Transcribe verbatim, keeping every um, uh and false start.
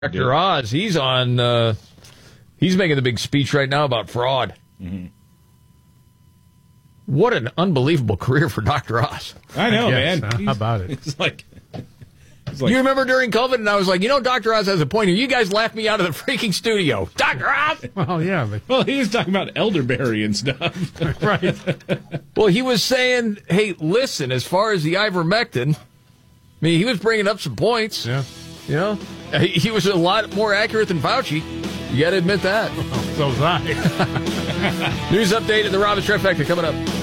Doctor Oz, he's on, uh, he's making the big speech right now about fraud. Mm-hmm. What an unbelievable career for Doctor Oz. I know, Yes, man. uh, how about it? It's like, it's like, You remember during COVID, and I was like, you know, Doctor Oz has a point here. You guys laughed me out of the freaking studio. Doctor Oz! Oh, yeah. But, well, he was talking about elderberry and stuff. right. Well, he was saying, hey, listen, as far as the ivermectin, I mean, he was bringing up some points. Yeah. You know, he, he was a lot more accurate than Fauci. You got to admit that. So was I. News update at the Robbins Trifecta coming up.